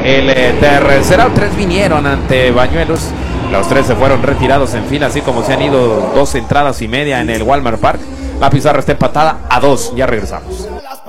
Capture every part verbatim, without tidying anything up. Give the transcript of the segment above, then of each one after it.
el eh, tercer out. Tres vinieron ante Bañuelos. Los tres se fueron retirados en fila, así como se han ido dos entradas y media en el Walmart Park. La pizarra está empatada a dos. Ya regresamos.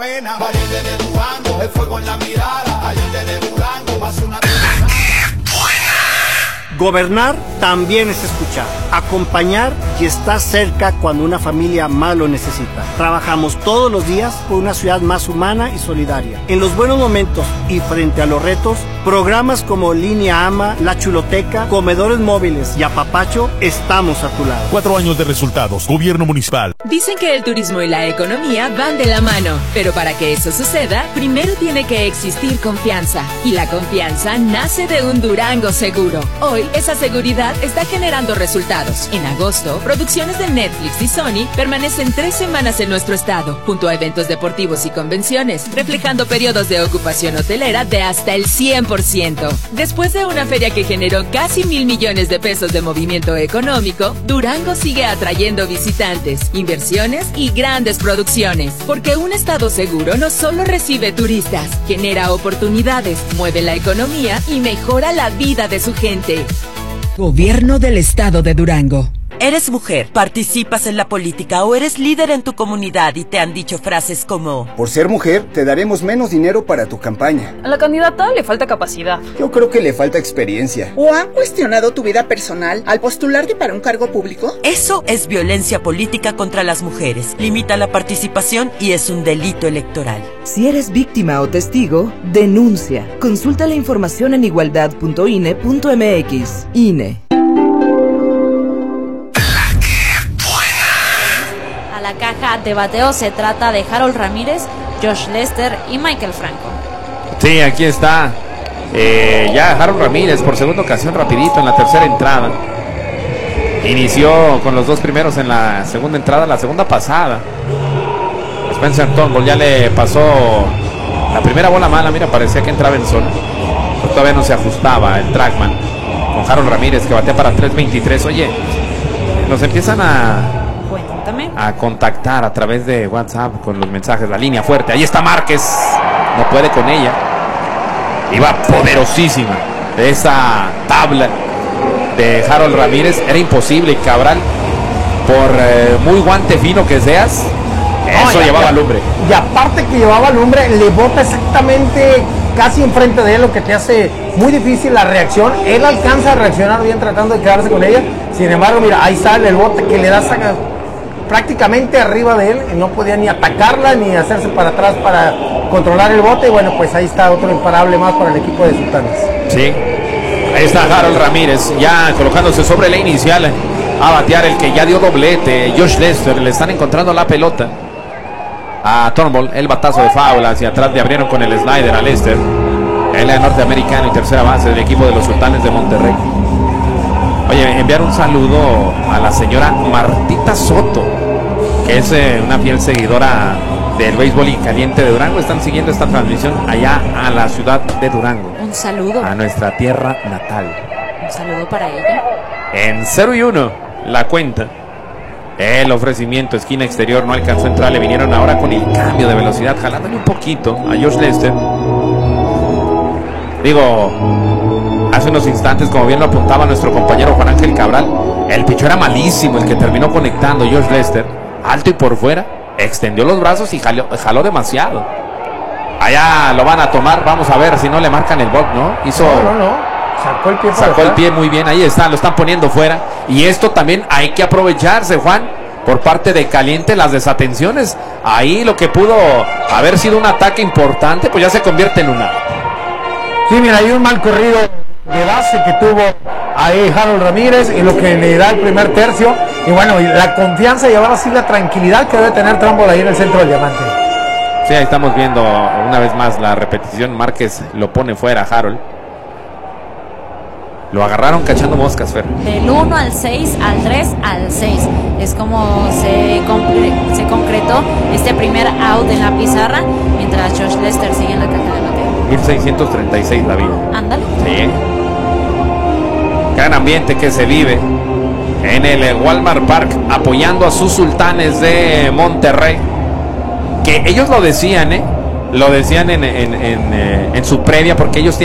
Gobernar también es escuchar, acompañar y estar cerca cuando una familia más lo necesita. Trabajamos todos los días por una ciudad más humana y solidaria. En los buenos momentos y frente a los retos, programas como Línea Ama, La Chuloteca, Comedores Móviles y Apapacho, estamos a tu lado. Cuatro años de resultados. Gobierno municipal. Dicen que el turismo y la economía van de la mano, pero para que eso suceda, primero tiene que existir confianza. Y la confianza nace de un Durango seguro. Hoy, esa seguridad está generando resultados. En agosto, producciones de Netflix y Sony permanecen tres semanas en nuestro estado, junto a eventos deportivos y convenciones, reflejando periodos de ocupación hotelera de hasta el cien por ciento. Después de una feria que generó casi mil millones de pesos de movimiento económico, Durango sigue atrayendo visitantes, inversiones y grandes producciones. Porque un estado seguro no solo recibe turistas, genera oportunidades, mueve la economía y mejora la vida de su gente. Gobierno del Estado de Durango. ¿Eres mujer, participas en la política o eres líder en tu comunidad y te han dicho frases como: por ser mujer, te daremos menos dinero para tu campaña? A la candidata le falta capacidad. Yo creo que le falta experiencia. ¿O han cuestionado tu vida personal al postularte para un cargo público? Eso es violencia política contra las mujeres. Limita la participación y es un delito electoral. Si eres víctima o testigo, denuncia. Consulta la información en igualdad punto i n e punto m x. I N E. La caja de bateo se trata de Harold Ramírez, Josh Lester y Michael Franco. Sí, aquí está eh, ya Harold Ramírez por segunda ocasión, rapidito en la tercera entrada. Inició con los dos primeros en la segunda entrada, la segunda pasada. Spencer Turnbull ya le pasó la primera bola mala, mira, parecía que entraba en zona, pero todavía no se ajustaba el trackman con Harold Ramírez, que batea para tres veintitrés. Oye, nos empiezan a a contactar a través de WhatsApp con los mensajes, la línea fuerte. Ahí está Márquez, no puede con ella. Iba poderosísima esa tabla de Harold Ramírez, era imposible. Cabral, por eh, muy guante fino que seas, eso no, ya, llevaba ya, lumbre. Y aparte que llevaba lumbre, le bota exactamente casi enfrente de él, lo que te hace muy difícil la reacción. Él alcanza a reaccionar bien tratando de quedarse con ella. Sin embargo, mira, ahí sale el bote que le da saca prácticamente arriba de él y no podía ni atacarla ni hacerse para atrás para controlar el bote. Y bueno, pues ahí está otro imparable más para el equipo de Sultanes. Sí, ahí está Harold Ramírez ya colocándose sobre la inicial a batear el que ya dio doblete. Josh Lester, le están encontrando la pelota a Turnbull, el batazo de foul hacia atrás, le abrieron con el slider a Lester, el norteamericano y tercera base del equipo de los Sultanes de Monterrey. Oye, enviar un saludo a la señora Martita Soto, que es eh, una fiel seguidora del béisbol y caliente de Durango. Están siguiendo esta transmisión allá a la ciudad de Durango. Un saludo. A nuestra tierra natal. Un saludo para ella. En cero y uno la cuenta. El ofrecimiento, esquina exterior, no alcanzó a entrar. Le vinieron ahora con el cambio de velocidad, jalándole un poquito a Josh Lester. Digo, hace unos instantes, como bien lo apuntaba nuestro compañero Juan Ángel Cabral, el picho era malísimo, el que terminó conectando Josh Lester, alto y por fuera, extendió los brazos y jaló, jaló demasiado. Allá lo van a tomar, vamos a ver si no le marcan el box, ¿no? Hizo, no, no, no. Sacó el pie, sacó el pie muy bien, ahí está, lo están poniendo fuera. Y esto también hay que aprovecharse, Juan, por parte de Caliente, las desatenciones. Ahí lo que pudo haber sido un ataque importante, pues ya se convierte en una. Sí, mira, hay un mal corrido de base que tuvo ahí Harold Ramírez y lo que le da el primer tercio. Y bueno, la confianza y ahora sí la tranquilidad que debe tener Turnbull ahí en el centro del diamante. Sí, ahí estamos viendo una vez más la repetición. Márquez lo pone fuera a Harold. Lo agarraron cachando moscas, Fer. Del uno al seis, al tres, al seis. Es como se, concre- se concretó este primer out en la pizarra, mientras Josh Lester sigue en la caja de bateo. mil seiscientos treinta y seis la vida. Ándale. Sí. Gran ambiente que se vive en el Walmart Park, apoyando a sus Sultanes de Monterrey. Que ellos lo decían, ¿eh? Lo decían en, en, en, en su previa, porque ellos tienen